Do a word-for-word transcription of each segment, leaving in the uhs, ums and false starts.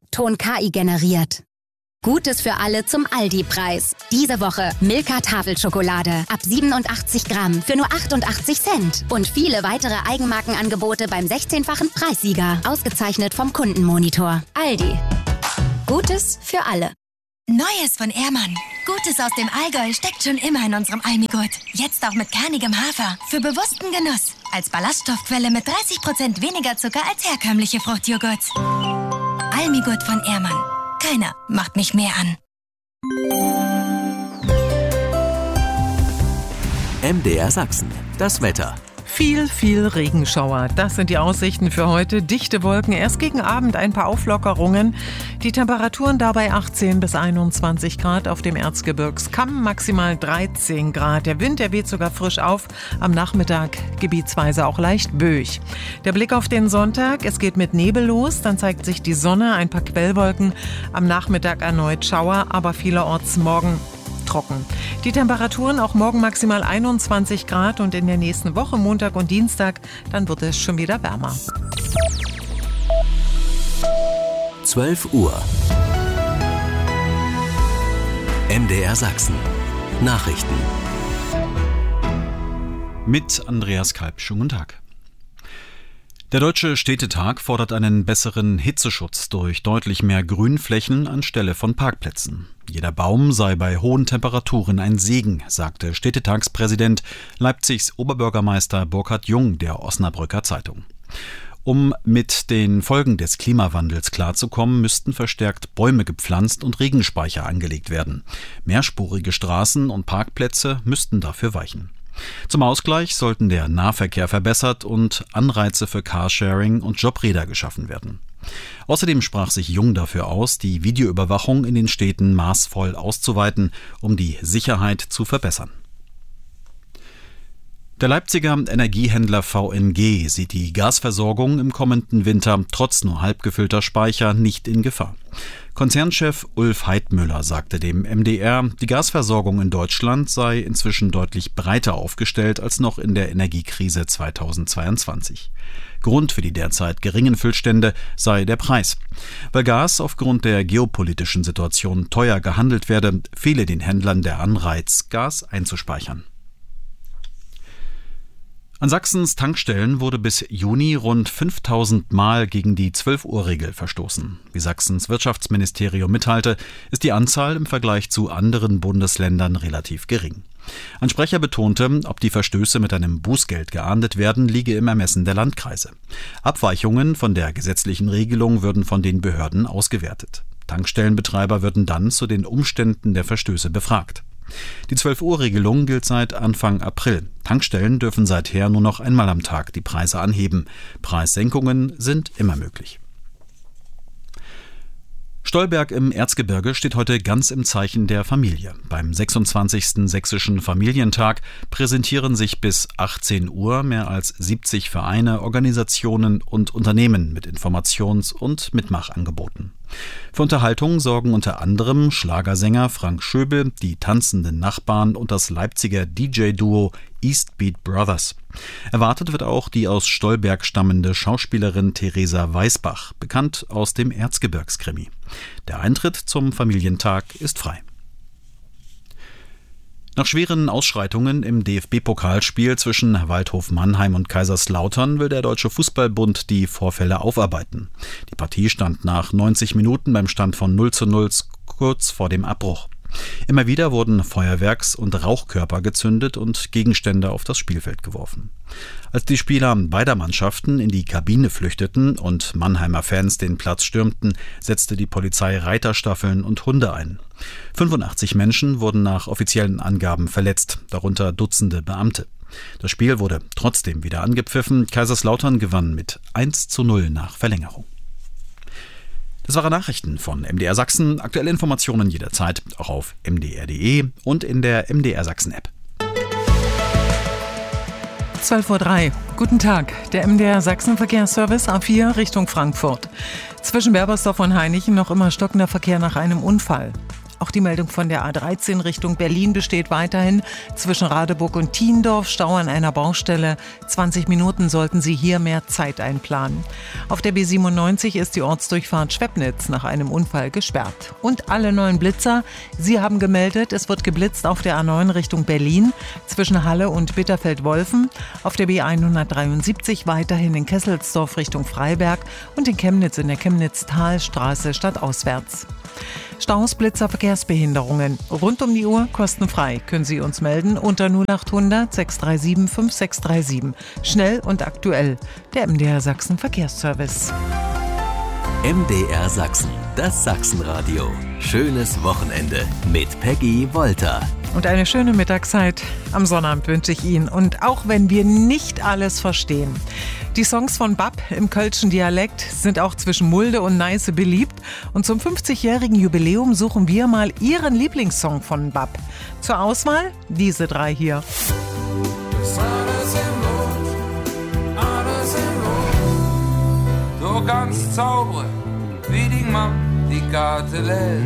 Ton K I generiert. Gutes für alle zum Aldi-Preis. Diese Woche Milka Tafelschokolade ab siebenundachtzig Gramm für nur achtundachtzig Cent. Und viele weitere Eigenmarkenangebote beim sechzehnfachen Preissieger. Ausgezeichnet vom Kundenmonitor. Aldi. Gutes für alle. Neues von Ehrmann. Gutes aus dem Allgäu steckt schon immer in unserem Almigurt. Jetzt auch mit kernigem Hafer. Für bewussten Genuss. Als Ballaststoffquelle mit dreißig Prozent weniger Zucker als herkömmliche Fruchtjoghurts. Almigurt von Ehrmann. Keiner macht mich mehr an. M D R Sachsen. Das Wetter. Viel, viel Regenschauer. Das sind die Aussichten für heute. Dichte Wolken, erst gegen Abend ein paar Auflockerungen. Die Temperaturen dabei achtzehn bis einundzwanzig Grad auf dem Erzgebirgskamm, maximal dreizehn Grad. Der Wind, der weht sogar frisch auf. Am Nachmittag gebietsweise auch leicht böig. Der Blick auf den Sonntag, es geht mit Nebel los, dann zeigt sich die Sonne, ein paar Quellwolken. Am Nachmittag erneut Schauer, aber vielerorts morgen trocken. Die Temperaturen auch morgen maximal einundzwanzig Grad und in der nächsten Woche, Montag und Dienstag, dann wird es schon wieder wärmer. zwölf Uhr. M D R Sachsen. Nachrichten. Mit Andreas Kalb. Schönen guten Tag. Der Deutsche Städtetag fordert einen besseren Hitzeschutz durch deutlich mehr Grünflächen anstelle von Parkplätzen. Jeder Baum sei bei hohen Temperaturen ein Segen, sagte Städtetagspräsident Leipzigs Oberbürgermeister Burkhard Jung der Osnabrücker Zeitung. Um mit den Folgen des Klimawandels klarzukommen, müssten verstärkt Bäume gepflanzt und Regenspeicher angelegt werden. Mehrspurige Straßen und Parkplätze müssten dafür weichen. Zum Ausgleich sollten der Nahverkehr verbessert und Anreize für Carsharing und Jobräder geschaffen werden. Außerdem sprach sich Jung dafür aus, die Videoüberwachung in den Städten maßvoll auszuweiten, um die Sicherheit zu verbessern. Der Leipziger Energiehändler V N G sieht die Gasversorgung im kommenden Winter trotz nur halb gefüllter Speicher nicht in Gefahr. Konzernchef Ulf Heidmüller sagte dem M D R, die Gasversorgung in Deutschland sei inzwischen deutlich breiter aufgestellt als noch in der Energiekrise zweitausendzweiundzwanzig. Grund für die derzeit geringen Füllstände sei der Preis. Weil Gas aufgrund der geopolitischen Situation teuer gehandelt werde, fehle den Händlern der Anreiz, Gas einzuspeichern. An Sachsens Tankstellen wurde bis Juni rund fünftausend Mal gegen die zwölf-Uhr-Regel verstoßen. Wie Sachsens Wirtschaftsministerium mitteilte, ist die Anzahl im Vergleich zu anderen Bundesländern relativ gering. Ein Sprecher betonte, ob die Verstöße mit einem Bußgeld geahndet werden, liege im Ermessen der Landkreise. Abweichungen von der gesetzlichen Regelung würden von den Behörden ausgewertet. Tankstellenbetreiber würden dann zu den Umständen der Verstöße befragt. Die zwölf-Uhr-Regelung gilt seit Anfang April. Tankstellen dürfen seither nur noch einmal am Tag die Preise anheben. Preissenkungen sind immer möglich. Stolberg im Erzgebirge steht heute ganz im Zeichen der Familie. Beim sechsundzwanzigsten Sächsischen Familientag präsentieren sich bis achtzehn Uhr mehr als siebzig Vereine, Organisationen und Unternehmen mit Informations- und Mitmachangeboten. Für Unterhaltung sorgen unter anderem Schlagersänger Frank Schöbel, die tanzenden Nachbarn und das Leipziger D J-Duo East Beat Brothers. Erwartet wird auch die aus Stolberg stammende Schauspielerin Theresa Weißbach, bekannt aus dem Erzgebirgskrimi. Der Eintritt zum Familientag ist frei. Nach schweren Ausschreitungen im D F B-Pokalspiel zwischen Waldhof Mannheim und Kaiserslautern will der Deutsche Fußballbund die Vorfälle aufarbeiten. Die Partie stand nach neunzig Minuten beim Stand von null zu null kurz vor dem Abbruch. Immer wieder wurden Feuerwerks- und Rauchkörper gezündet und Gegenstände auf das Spielfeld geworfen. Als die Spieler beider Mannschaften in die Kabine flüchteten und Mannheimer Fans den Platz stürmten, setzte die Polizei Reiterstaffeln und Hunde ein. fünfundachtzig Menschen wurden nach offiziellen Angaben verletzt, darunter Dutzende Beamte. Das Spiel wurde trotzdem wieder angepfiffen. Kaiserslautern gewann mit eins zu null nach Verlängerung. Das waren Nachrichten von M D R Sachsen. Aktuelle Informationen jederzeit auch auf m d r punkt d e und in der M D R Sachsen App. zwölf Uhr drei. Guten Tag. Der M D R Sachsen Verkehrsservice A vier Richtung Frankfurt. Zwischen Berbersdorf und Hainichen noch immer stockender Verkehr nach einem Unfall. Auch die Meldung von der A dreizehn Richtung Berlin besteht weiterhin. Zwischen Radeburg und Thiendorf Stau an einer Baustelle. zwanzig Minuten sollten Sie hier mehr Zeit einplanen. Auf der B siebenundneunzig ist die Ortsdurchfahrt Schwepnitz nach einem Unfall gesperrt. Und alle neuen Blitzer, Sie haben gemeldet, es wird geblitzt auf der A neun Richtung Berlin zwischen Halle und Bitterfeld-Wolfen. Auf der B hundertdreiundsiebzig weiterhin in Kesselsdorf Richtung Freiberg und in Chemnitz in der Chemnitz-Talstraße stadtauswärts. Staus, Blitzer, Verkehrsbehinderungen. Rund um die Uhr kostenfrei können Sie uns melden unter null achthundert sechs drei sieben fünf sechs drei sieben. Schnell und aktuell. Der M D R Sachsen Verkehrsservice. M D R Sachsen, das Sachsenradio. Schönes Wochenende mit Peggy Wolter. Und eine schöne Mittagszeit am Sonnabend wünsche ich Ihnen. Und auch wenn wir nicht alles verstehen. Die Songs von Bab im kölschen Dialekt sind auch zwischen Mulde und Neiße beliebt. Und zum fünfzigjährigen Jubiläum suchen wir mal Ihren Lieblingssong von Bab. Zur Auswahl diese drei hier. Du kannst zaubern, wie die Mann die Karte lädt.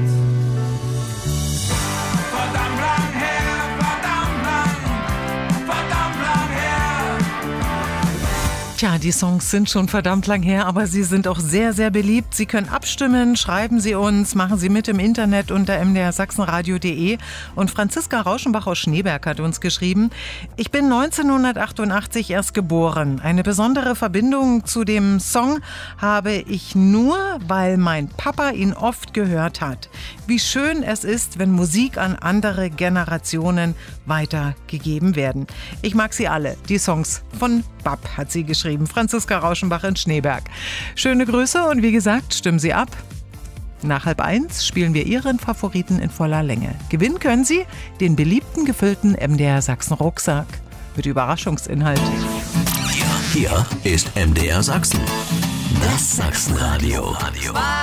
Verdammt lang her, verdammt lang, verdammt lang her. Tja, die Songs sind schon verdammt lang her, aber sie sind auch sehr, sehr beliebt. Sie können abstimmen, schreiben Sie uns, machen Sie mit im Internet unter m d r sachsenradio punkt d e. Und Franziska Rauschenbach aus Schneeberg hat uns geschrieben: Ich bin neunzehnhundertachtundachtzig erst geboren. Eine besondere Verbindung zu dem Song habe ich nur, weil mein Papa ihn oft gehört hat. Wie schön es ist, wenn Musik an andere Generationen weitergegeben werden. Ich mag sie alle, die Songs von Bab, hat sie geschrieben. Franziska Rauschenbach in Schneeberg. Schöne Grüße und wie gesagt, stimmen Sie ab. Nach halb eins spielen wir Ihren Favoriten in voller Länge. Gewinnen können Sie den beliebten gefüllten M D R Sachsen Rucksack mit Überraschungsinhalt. Hier ist M D R Sachsen, das Sachsenradio.